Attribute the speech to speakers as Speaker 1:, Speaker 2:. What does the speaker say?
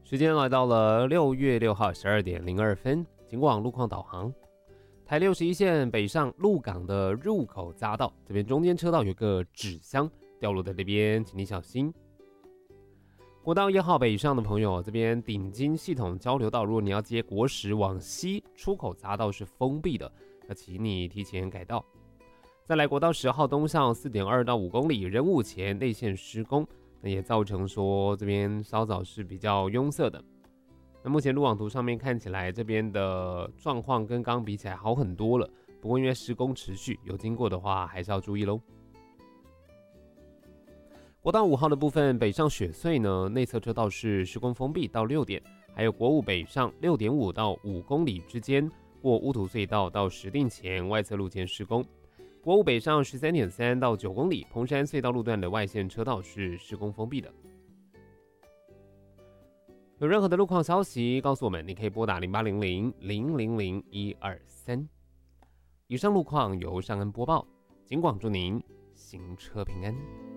Speaker 1: 时间来到了6月6号12点02分，警广路况导航。台61线北上鹿港的入口匝道，这边中间车道有个纸箱掉落在那边，请你小心。国道1号北上的朋友，这边顶金系统交流道，如果你要接国十往西，出口匝道是封闭的，要请你提前改道。再来国道10号东向 4.2 到5公里，仁武前内线施工，那也造成说这边稍早是比较拥塞的。那目前路网图上面看起来，这边的状况跟刚刚比起来好很多了。不过因为施工持续，有经过的话还是要注意咯。国道5号的部分北上雪隧呢，内侧车道是施工封闭到6点，还有国5北上 6.5 到5公里之间，过乌土隧道到石碇前外侧路肩施工。国5北上 13.3 到9公里，彭山隧道路段的外线车道是施工封闭的。有任何的路况消息告诉我们，你可以拨打0800-000-123。以上路况由尚恩播报，警广祝您行车平安。